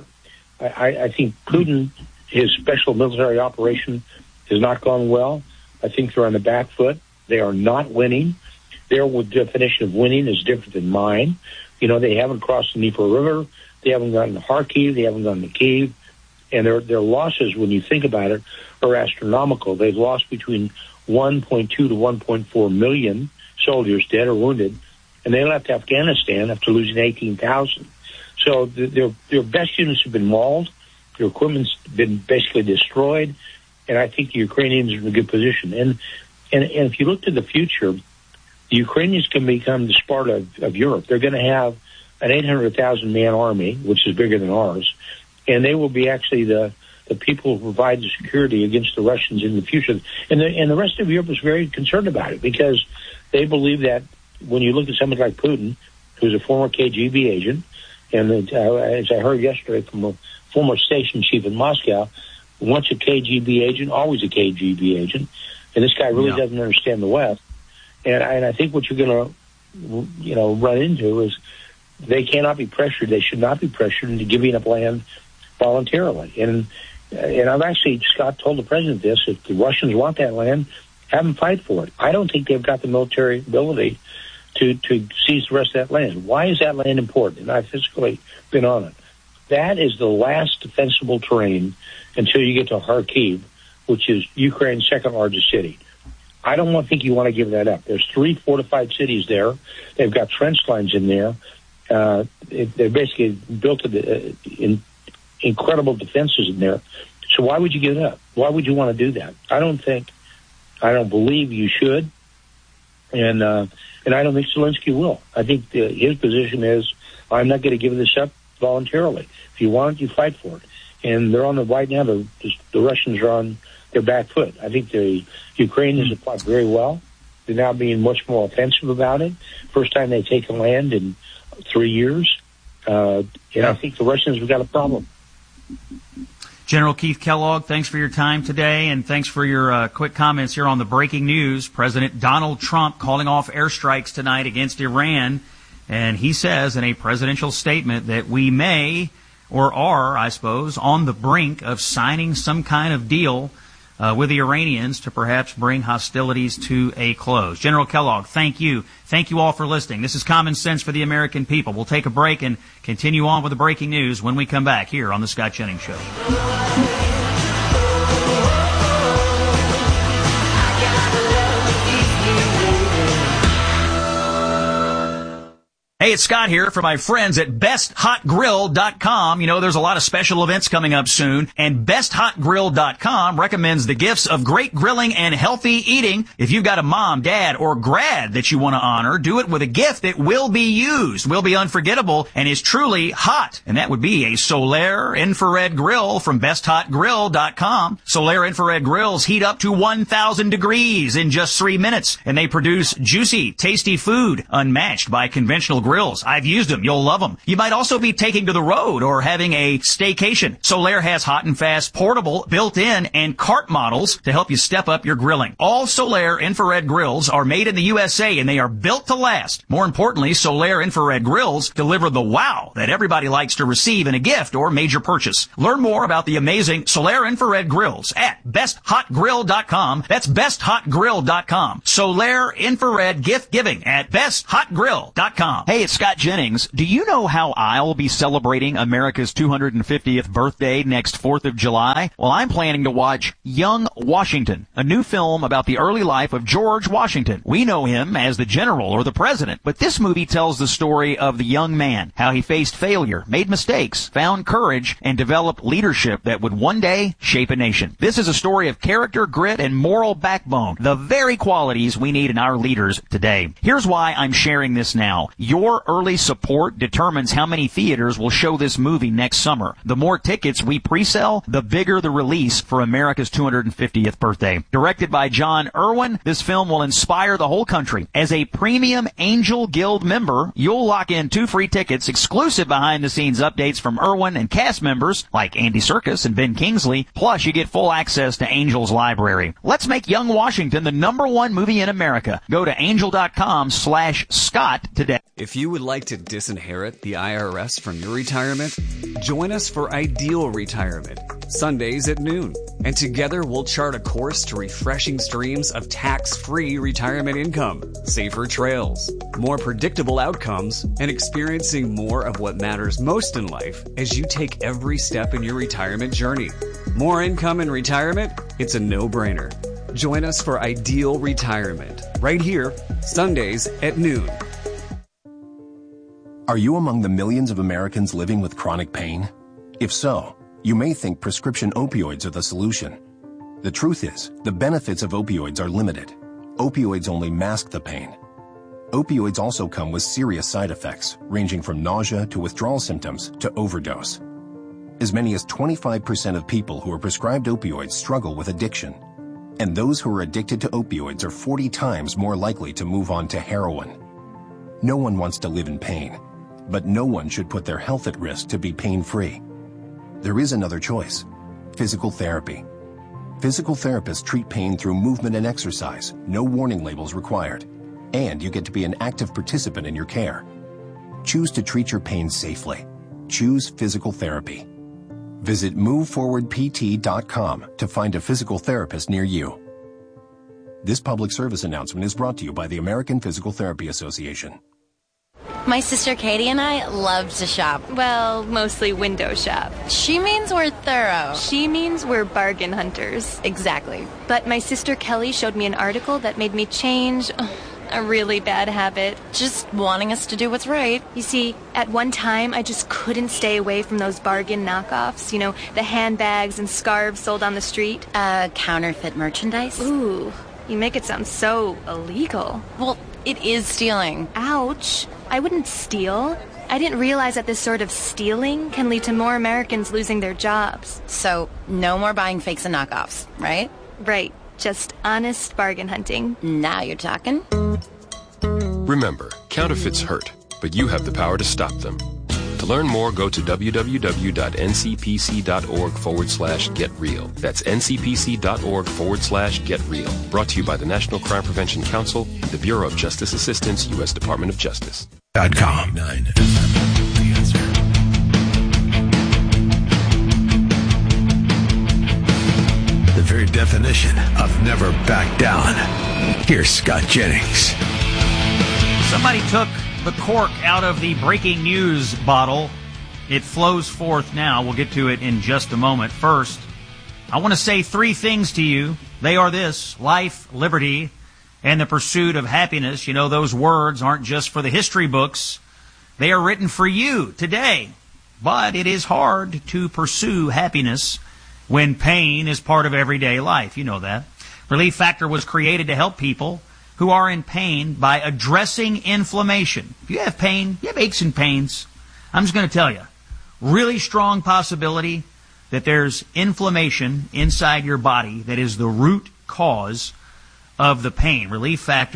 I, I think Putin, his special military operation, has not gone well. I think they're on the back foot. They are not winning. Their definition of winning is different than mine. You know, they haven't crossed the Dnieper River. They haven't gotten to Kharkiv. They haven't gotten to Kyiv. And their, their losses, when you think about it, are astronomical. They've lost between one point two to one point four million soldiers dead or wounded, and they left Afghanistan after losing eighteen thousand. So the, their, their best units have been mauled. Their equipment's been basically destroyed, and I think the Ukrainians are in a good position. And and, and if you look to the future, the Ukrainians can become the Sparta of, of Europe. They're going to have an eight hundred thousand man army, which is bigger than ours, and they will be actually the the people who provide the security against the Russians in the future. And the, and the rest of Europe is very concerned about it, because they believe that when you look at somebody like Putin, who's a former K G B agent, and uh, as I heard yesterday from a former station chief in Moscow, once a K G B agent, always a K G B agent, and this guy really yeah. doesn't understand the West. And I, and I think what you're going to, you know, run into is they cannot be pressured. They should not be pressured into giving up land voluntarily. And and I've actually, Scott told the president this, if the Russians want that land, have them fight for it. I don't think they've got the military ability to, to seize the rest of that land. Why is that land important? And I've physically been on it. That is the last defensible terrain until you get to Kharkiv, which is Ukraine's second largest city. I don't want, think you want to give that up. There's three fortified cities there. They've got trench lines in there. Uh, it, they're basically built a, in incredible defenses in there. So why would you give it up? Why would you want to do that? I don't think, I don't believe you should. And, uh, and I don't think Zelensky will. I think the, his position is, I'm not going to give this up voluntarily. If you want it, you fight for it. And they're on the, right now, the, the Russians are on their back foot. I think the Ukrainians have fought very well. They're now being much more offensive about it. First time they've taken land in three years. Uh, and yeah. I think the Russians have got a problem. General Keith Kellogg, thanks for your time today, and thanks for your uh, quick comments here on the breaking news. President Donald Trump calling off airstrikes tonight against Iran, and he says in a presidential statement that we may, or are, I suppose, on the brink of signing some kind of deal uh, with the Iranians to perhaps bring hostilities to a close. General Kellogg, thank you. Thank you all for listening. This is Common Sense for the American People. We'll take a break and continue on with the breaking news when we come back here on The Scott Jennings Show. Hey, it's Scott here for my friends at best hot grill dot com. You know, there's a lot of special events coming up soon, and best hot grill dot com recommends the gifts of great grilling and healthy eating. If you've got a mom, dad, or grad that you want to honor, do it with a gift that will be used, will be unforgettable, and is truly hot. And that would be a Solaire infrared grill from best hot grill dot com. Solaire infrared grills heat up to one thousand degrees in just three minutes, and they produce juicy, tasty food unmatched by conventional grills. grills. I've used them. You'll love them. You might also be taking to the road or having a staycation. Solaire has hot and fast, portable, built-in, and cart models to help you step up your grilling. All Solaire infrared grills are made in the U S A and they are built to last. More importantly, Solaire infrared grills deliver the wow that everybody likes to receive in a gift or major purchase. Learn more about the amazing Solaire infrared grills at best hot grill dot com. That's best hot grill dot com. Solaire infrared gift giving at best hot grill dot com. Hey, it's Scott Jennings. Do you know how I'll be celebrating America's two hundred fiftieth birthday next fourth of July? Well, I'm planning to watch Young Washington, a new film about the early life of George Washington. We know him as the general or the president, but this movie tells the story of the young man, how he faced failure, made mistakes, found courage, and developed leadership that would one day shape a nation. This is a story of character, grit, and moral backbone, the very qualities we need in our leaders today. Here's why I'm sharing this now. Your early support determines how many theaters will show this movie next summer. The more tickets we pre-sell, the bigger the release for America's two hundred fiftieth birthday. Directed by John Irwin, this film will inspire the whole country. As a premium Angel Guild member, you'll lock in two free tickets, exclusive behind-the-scenes updates from Irwin and cast members like Andy Serkis and Ben Kingsley, plus you get full access to Angel's library. Let's make Young Washington the number one movie in America. Go to angel.com slash Scott today. If you would like to disinherit the I R S from your retirement, join us for Ideal Retirement, Sundays at noon. And together we'll chart a course to refreshing streams of tax-free retirement income, safer trails, more predictable outcomes, and experiencing more of what matters most in life as you take every step in your retirement journey. More income in retirement? It's a no-brainer. Join us for Ideal Retirement, right here, Sundays at noon. Are you among the millions of Americans living with chronic pain? If so, you may think prescription opioids are the solution. The truth is, the benefits of opioids are limited. Opioids only mask the pain. Opioids also come with serious side effects, ranging from nausea to withdrawal symptoms to overdose. As many as twenty-five percent of people who are prescribed opioids struggle with addiction. And those who are addicted to opioids are forty times more likely to move on to heroin. No one wants to live in pain, but no one should put their health at risk to be pain-free. There is another choice: physical therapy. Physical therapists treat pain through movement and exercise, no warning labels required, and you get to be an active participant in your care. Choose to treat your pain safely. Choose physical therapy. Visit move forward p t dot com to find a physical therapist near you. This public service announcement is brought to you by the American Physical Therapy Association. My sister Katie and I love to shop. Well, mostly window shop. She means we're thorough. She means we're bargain hunters. Exactly. But my sister Kelly showed me an article that made me change a really bad habit. Just wanting us to do what's right. You see, at one time, I just couldn't stay away from those bargain knockoffs. You know, the handbags and scarves sold on the street. Uh, counterfeit merchandise? Ooh, you make it sound so illegal. Well, it is stealing. Ouch. I wouldn't steal. I didn't realize that this sort of stealing can lead to more Americans losing their jobs. So, no more buying fakes and knockoffs, right? Right. Just honest bargain hunting. Now you're talking. Remember, counterfeits hurt, but you have the power to stop them. To learn more, go to www.ncpc.org forward slash get real. That's ncpc.org forward slash get real. Brought to you by the National Crime Prevention Council, the Bureau of Justice Assistance, U S Department of Justice. Dot com. Nine. The very definition of never back down. Here's Scott Jennings. Somebody took the cork out of the breaking news bottle. It flows forth now. We'll get to it in just a moment. First, I want to say three things to you. They are this: life, liberty, and the pursuit of happiness. You know, those words aren't just for the history books. They are written for you today. But it is hard to pursue happiness when pain is part of everyday life. You know that. Relief Factor was created to help people who are in pain by addressing inflammation. If you have pain, you have aches and pains, I'm just going to tell you, really strong possibility that there's inflammation inside your body that is the root cause of the pain. Relief Factor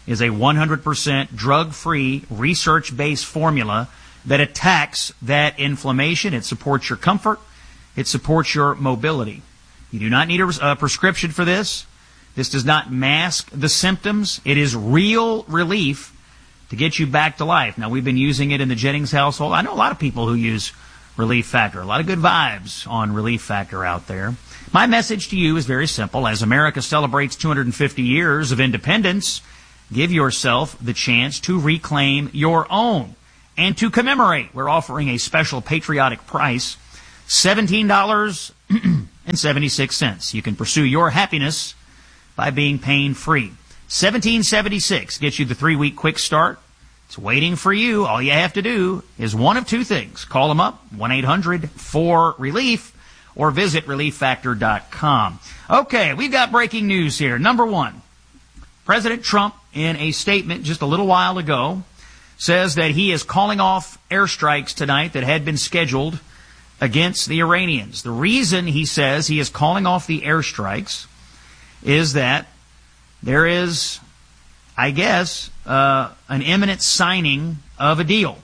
is a one hundred percent drug-free, research-based formula that attacks that inflammation. It supports your comfort. It supports your mobility. You do not need a uh, prescription for this. This does not mask the symptoms. It is real relief to get you back to life. Now, we've been using it in the Jennings household. I know a lot of people who use Relief Factor. A lot of good vibes on Relief Factor out there. My message to you is very simple. As America celebrates two hundred fifty years of independence, give yourself the chance to reclaim your own. And to commemorate, we're offering a special patriotic price, seventeen dollars and seventy-six cents. You can pursue your happiness by being pain-free. seventeen seventy-six gets you the three-week quick start. It's waiting for you. All you have to do is one of two things. Call them up, one eight hundred four relief, or visit relief factor dot com. Okay, we've got breaking news here. Number one, President Trump, in a statement just a little while ago, says that he is calling off airstrikes tonight that had been scheduled against the Iranians. The reason he says he is calling off the airstrikes is that there is, I guess, uh, an imminent signing of a deal.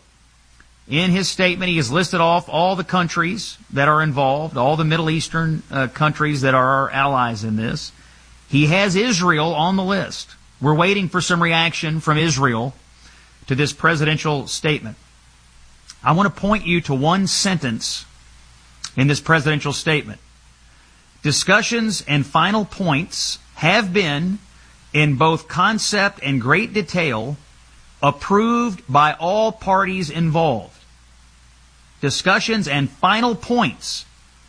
In his statement, he has listed off all the countries that are involved, all the Middle Eastern uh, countries that are our allies in this. He has Israel on the list. We're waiting for some reaction from Israel to this presidential statement. I want to point you to one sentence in this presidential statement. Discussions and final points have been, in both concept and great detail, approved by all parties involved. Discussions and final points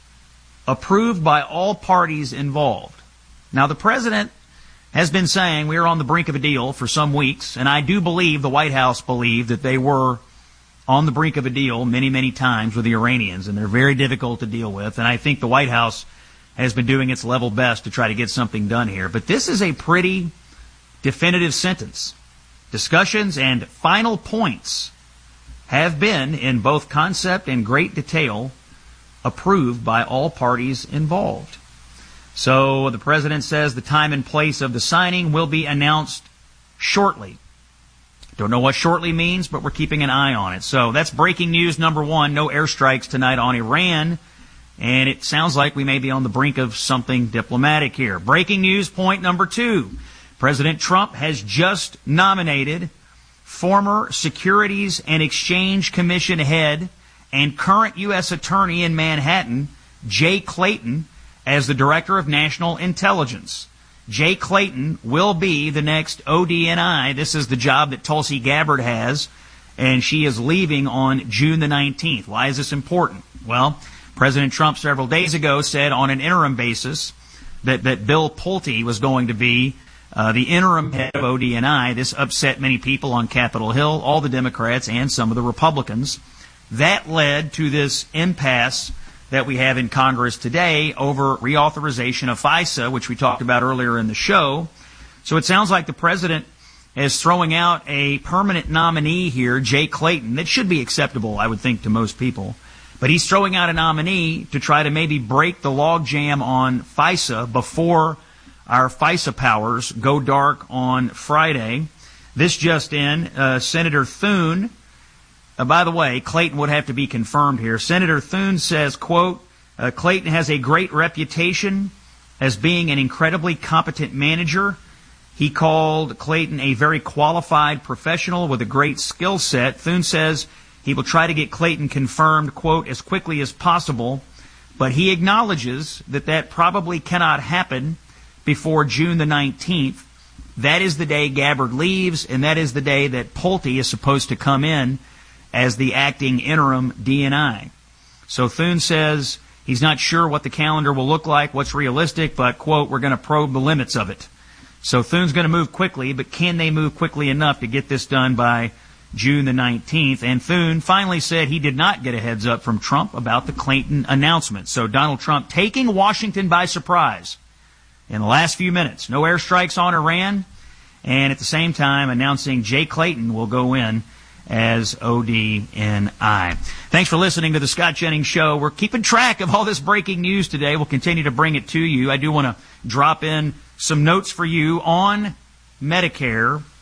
approved by all parties involved. Now, the president has been saying we are on the brink of a deal for some weeks, and I do believe the White House believed that they were on the brink of a deal many, many times with the Iranians, and they're very difficult to deal with, and I think the White House has been doing its level best to try to get something done here. But this is a pretty definitive sentence. Discussions and final points have been, in both concept and great detail, approved by all parties involved. So the president says the time and place of the signing will be announced shortly. Don't know what shortly means, but we're keeping an eye on it. So that's breaking news number one. No airstrikes tonight on Iran. And it sounds like we may be on the brink of something diplomatic here. Breaking news point number two. President Trump has just nominated former Securities and Exchange Commission head and current U S Attorney in Manhattan, Jay Clayton, as the Director of National Intelligence. Jay Clayton will be the next O D N I. This is the job that Tulsi Gabbard has, and she is leaving on June the nineteenth. Why is this important? Well, President Trump several days ago said on an interim basis that, that Bill Pulte was going to be uh, the interim head of O D N I. This upset many people on Capitol Hill, all the Democrats and some of the Republicans. That led to this impasse that we have in Congress today over reauthorization of FISA, which we talked about earlier in the show. So it sounds like the president is throwing out a permanent nominee here, Jay Clayton, that should be acceptable, I would think, to most people. But he's throwing out a nominee to try to maybe break the logjam on FISA before our FISA powers go dark on Friday. This just in, uh, Senator Thune, Uh, by the way, Clayton would have to be confirmed here. Senator Thune says, quote, uh, Clayton has a great reputation as being an incredibly competent manager. He called Clayton a very qualified professional with a great skill set. Thune says he will try to get Clayton confirmed, quote, as quickly as possible, but he acknowledges that that probably cannot happen before June the nineteenth. That is the day Gabbard leaves, and that is the day that Pulte is supposed to come in as the acting interim D N I. So Thune says he's not sure what the calendar will look like, what's realistic, but, quote, we're going to probe the limits of it. So Thune's going to move quickly, but can they move quickly enough to get this done by June the nineteenth? And Thune finally said he did not get a heads up from Trump about the Clayton announcement. So Donald Trump taking Washington by surprise in the last few minutes. No airstrikes on Iran, and at the same time announcing Jay Clayton will go in as O D N I. Thanks for listening to the Scott Jennings Show. We're keeping track of all this breaking news today. We'll continue to bring it to you. I do want to drop in some notes for you on Medicare.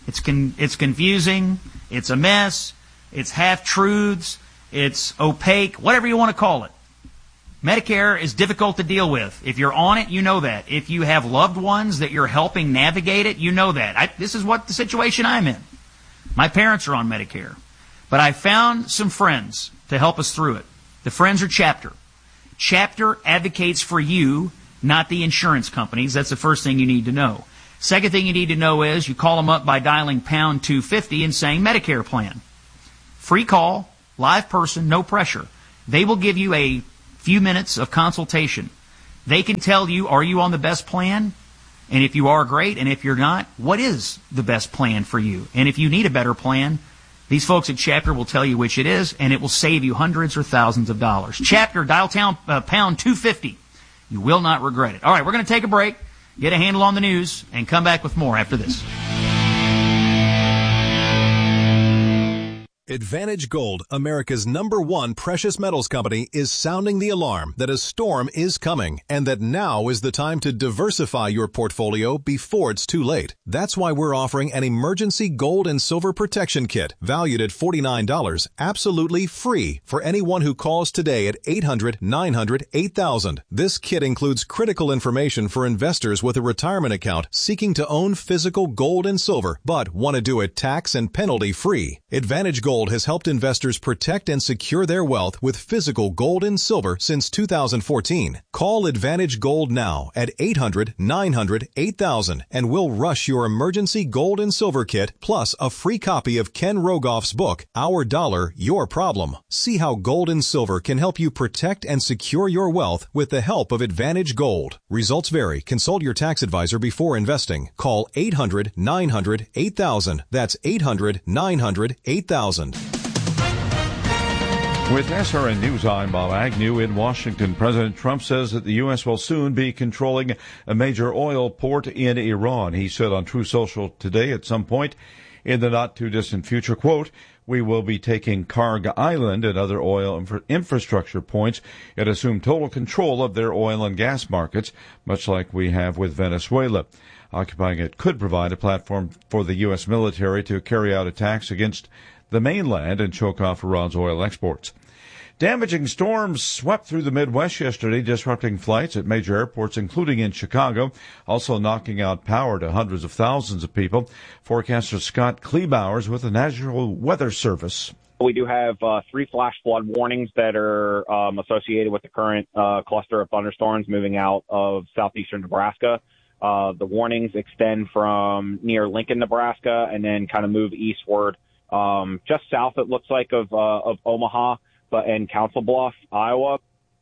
It's con- it's confusing. It's a mess. It's half-truths. It's opaque. Whatever you want to call it. Medicare is difficult to deal with. If you're on it, you know that. If you have loved ones that you're helping navigate it, you know that. I, this is what the situation I'm in. My parents are on Medicare. But I found some friends to help us through it. The friends are Chapter. Chapter advocates for you, not the insurance companies. That's the first thing you need to know. Second thing you need to know is you call them up by dialing pound two fifty and saying Medicare plan. Free call, live person, no pressure. They will give you a few minutes of consultation. They can tell you, are you on the best plan? And if you are, great. And if you're not, what is the best plan for you? And if you need a better plan, these folks at Chapter will tell you which it is, and it will save you hundreds or thousands of dollars. Chapter, dial town, uh, pound two fifty. You will not regret it. All right, we're going to take a break, get a handle on the news, and come back with more after this. Advantage Gold, America's number one precious metals company, is sounding the alarm that a storm is coming and that now is the time to diversify your portfolio before it's too late. That's why we're offering an emergency gold and silver protection kit valued at forty-nine dollars, absolutely free for anyone who calls today at eight hundred, nine hundred, eight thousand. This kit includes critical information for investors with a retirement account seeking to own physical gold and silver but want to do it tax and penalty free. Advantage Gold has helped investors protect and secure their wealth with physical gold and silver since two thousand fourteen. Call Advantage Gold now at eight hundred, nine hundred, eight thousand and we'll rush your emergency gold and silver kit plus a free copy of Ken Rogoff's book, Our Dollar, Your Problem. See how gold and silver can help you protect and secure your wealth with the help of Advantage Gold. Results vary. Consult your tax advisor before investing. Call eight hundred, nine hundred, eight thousand. That's eight hundred, nine hundred, eight thousand. With S R N News, I'm Bob Agnew in Washington. President Trump says that the U S will soon be controlling a major oil port in Iran. He said on Truth Social today at some point in the not-too-distant future, quote, we will be taking Karg Island and other oil infra- infrastructure points and assume total control of their oil and gas markets, much like we have with Venezuela. Occupying it could provide a platform for the U S military to carry out attacks against the mainland and choke off Iran's oil exports. Damaging storms swept through the Midwest yesterday, disrupting flights at major airports, including in Chicago, also knocking out power to hundreds of thousands of people. Forecaster Scott Kleebauers with the National Weather Service. We do have uh, three flash flood warnings that are um, associated with the current uh, cluster of thunderstorms moving out of southeastern Nebraska. Uh, the warnings extend from near Lincoln, Nebraska, and then kind of move eastward. Um, just south, it looks like, of, uh, of Omaha, but in Council Bluff, Iowa.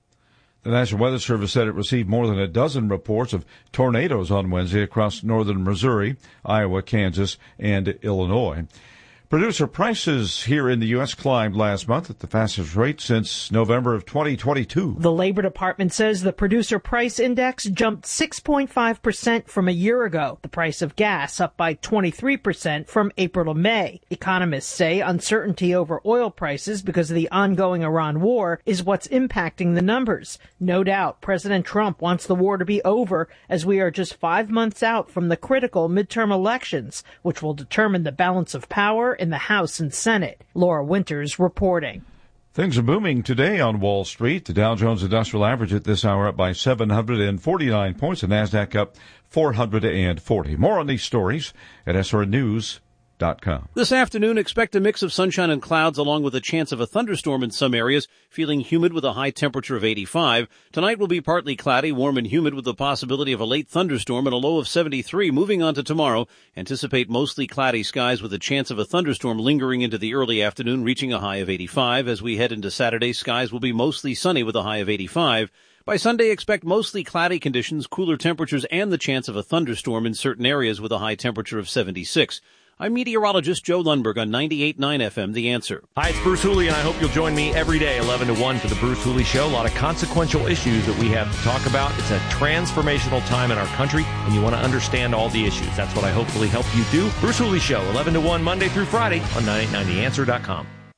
The National Weather Service said it received more than a dozen reports of tornadoes on Wednesday across northern Missouri, Iowa, Kansas, and Illinois. Producer prices here in the U S climbed last month at the fastest rate since November of twenty twenty-two. The Labor Department says the producer price index jumped six point five percent from a year ago. The price of gas up by twenty-three percent from April to May. Economists say uncertainty over oil prices because of the ongoing Iran war is what's impacting the numbers. No doubt President Trump wants the war to be over as we are just five months out from the critical midterm elections, which will determine the balance of power in the House and Senate. Laura Winters reporting. Things are booming today on Wall Street. The Dow Jones Industrial Average at this hour up by seven hundred forty-nine points. The NASDAQ up four hundred forty. More on these stories at S R N News dot com. This afternoon, expect a mix of sunshine and clouds along with a chance of a thunderstorm in some areas, feeling humid with a high temperature of eighty-five. Tonight will be partly cloudy, warm and humid with the possibility of a late thunderstorm and a low of seventy-three. Moving on to tomorrow, anticipate mostly cloudy skies with a chance of a thunderstorm lingering into the early afternoon, reaching a high of eighty-five. As we head into Saturday, skies will be mostly sunny with a high of eighty-five. By Sunday, expect mostly cloudy conditions, cooler temperatures, and the chance of a thunderstorm in certain areas with a high temperature of seventy-six. I'm meteorologist Joe Lundberg on ninety-eight point nine F M, The Answer. Hi, it's Bruce Hooley, and I hope you'll join me every day, eleven to one, for the Bruce Hooley Show. A lot of consequential issues that we have to talk about. It's a transformational time in our country, and you want to understand all the issues. That's what I hopefully help you do. Bruce Hooley Show, eleven to one, Monday through Friday on nine eight nine the answer dot com.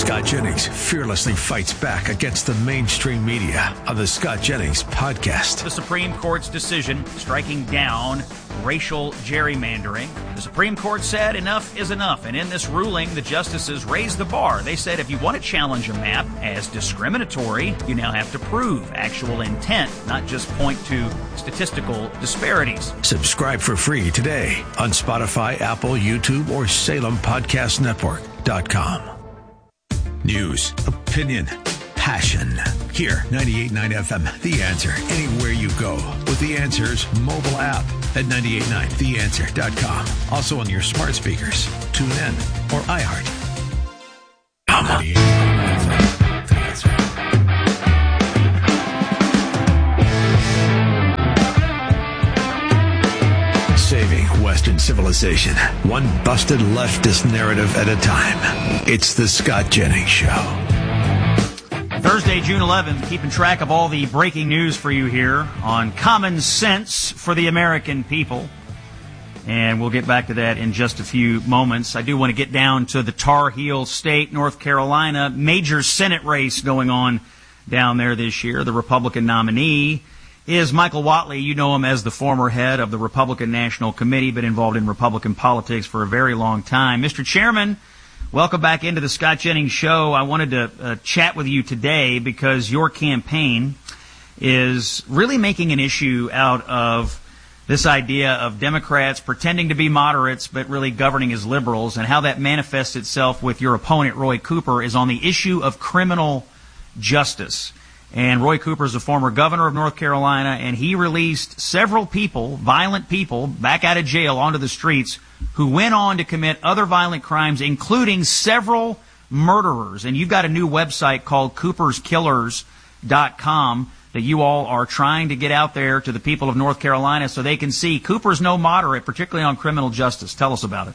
Scott Jennings fearlessly fights back against the mainstream media on the Scott Jennings podcast. The Supreme Court's decision striking down racial gerrymandering. The Supreme Court said enough is enough, and in this ruling, the justices raised the bar. They said if you want to challenge a map as discriminatory, you now have to prove actual intent, not just point to statistical disparities. Subscribe for free today on Spotify, Apple, YouTube, or Salem Podcast Network dot com. News, opinion, passion. Here, ninety-eight point nine F M, The Answer. Anywhere you go with The Answer's mobile app at ninety-eight point nine the answer dot com. Also on your smart speakers, tune in, or iHeart. ninety-eight point nine F M, The Answer. Saving Western civilization, one busted leftist narrative at a time. It's the Scott Jennings Show. Thursday, June eleventh, keeping track of all the breaking news for you here on Common Sense for the American People. And we'll get back to that in just a few moments. I do want to get down to the Tar Heel State, North Carolina, major Senate race going on down there this year. The Republican nominee is Michael Whatley. You know him as the former head of the Republican National Committee, been involved in Republican politics for a very long time. Mister Chairman, welcome back into the Scott Jennings Show. I wanted to uh, chat with you today because your campaign is really making an issue out of this idea of Democrats pretending to be moderates but really governing as liberals, and how that manifests itself with your opponent, Roy Cooper, is on the issue of criminal justice. And Roy Cooper is a former governor of North Carolina, and he released several people, violent people, back out of jail onto the streets who went on to commit other violent crimes, including several murderers. And you've got a new website called coopers killers dot com that you all are trying to get out there to the people of North Carolina so they can see Cooper's no moderate, particularly on criminal justice. Tell us about it.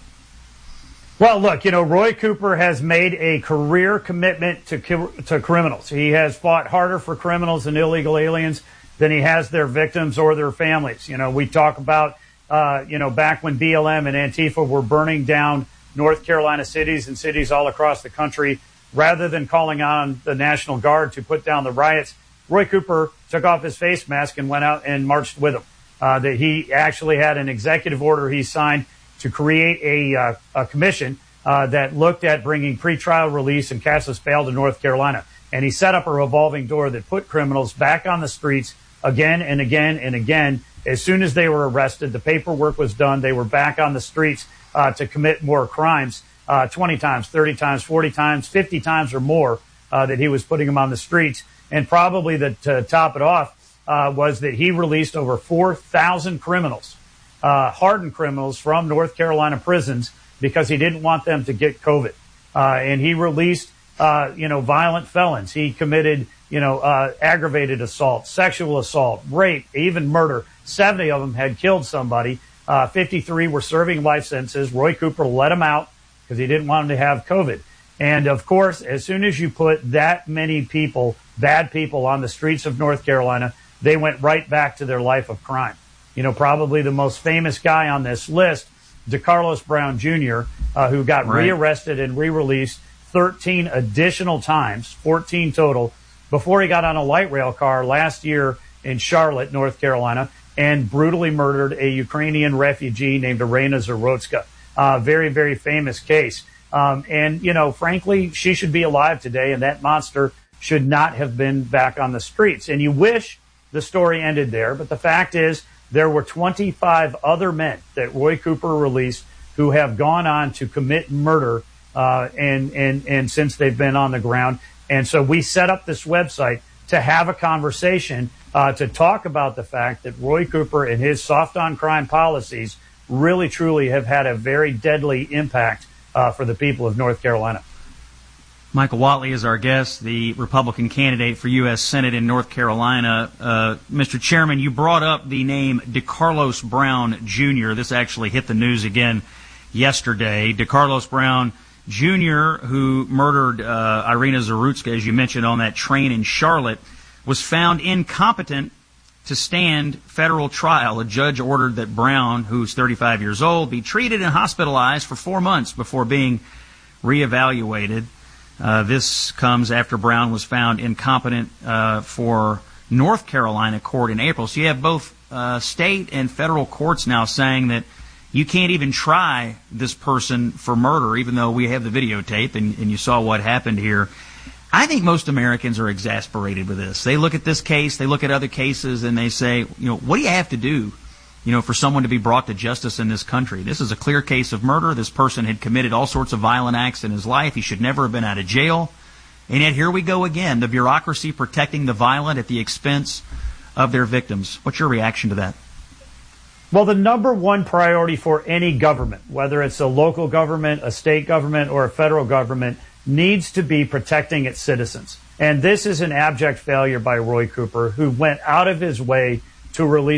Well, look, you know, Roy Cooper has made a career commitment to to criminals. He has fought harder for criminals and illegal aliens than he has their victims or their families. You know, we talk about, uh, you know, back when B L M and Antifa were burning down North Carolina cities and cities all across the country, rather than calling on the National Guard to put down the riots, Roy Cooper took off his face mask and went out and marched with them. Uh, that he actually had an executive order he signed to create a, uh, a commission uh, that looked at bringing pretrial release and cashless bail to North Carolina. And he set up a revolving door that put criminals back on the streets again and again and again. As soon as they were arrested, the paperwork was done. They were back on the streets uh, to commit more crimes, uh, twenty times, thirty times, forty times, fifty times or more uh, that he was putting them on the streets. And probably the, to top it off uh, was that he released over four thousand criminals, Uh, hardened criminals from North Carolina prisons because he didn't want them to get COVID. Uh, and he released, uh, you know, violent felons. He committed, you know, uh, aggravated assault, sexual assault, rape, even murder. seventy of them had killed somebody. Uh, fifty-three were serving life sentences. Roy Cooper let them out because he didn't want them to have COVID. And of course, as soon as you put that many people, bad people on the streets of North Carolina, they went right back to their life of crime. You know, probably the most famous guy on this list, DeCarlos Brown Junior, uh, who got right. rearrested and re-released thirteen additional times, fourteen total, before he got on a light rail car last year in Charlotte, North Carolina, and brutally murdered a Ukrainian refugee named Irina Zarotska. Uh, very, very famous case. Um, and, you know, frankly, she should be alive today, and that monster should not have been back on the streets. And you wish the story ended there, but the fact is, there were twenty-five other men that Roy Cooper released who have gone on to commit murder, uh, and, and, and since they've been on the ground. And so we set up this website to have a conversation, uh, to talk about the fact that Roy Cooper and his soft on crime policies really, truly have had a very deadly impact, uh, for the people of North Carolina. Michael Whatley is our guest, the Republican candidate for U S Senate in North Carolina. Uh, Mister Chairman, you brought up the name DeCarlos Brown Junior This actually hit the news again yesterday. DeCarlos Brown Junior, who murdered uh, Irina Zarutska, as you mentioned, on that train in Charlotte, was found incompetent to stand federal trial. A judge ordered that Brown, who's thirty-five years old, be treated and hospitalized for four months before being reevaluated. Uh, this comes after Brown was found incompetent uh, for North Carolina court in April. So you have both uh, state and federal courts now saying that you can't even try this person for murder, even though we have the videotape and, and you saw what happened here. I think most Americans are exasperated with this. They look at this case, they look at other cases, and they say, you know, what do you have to do, you know, for someone to be brought to justice in this country? This is a clear case of murder. This person had committed all sorts of violent acts in his life. He should never have been out of jail. And yet here we go again, the bureaucracy protecting the violent at the expense of their victims. What's your reaction to that? Well, the number one priority for any government, whether it's a local government, a state government, or a federal government, needs to be protecting its citizens. And this is an abject failure by Roy Cooper, who went out of his way to release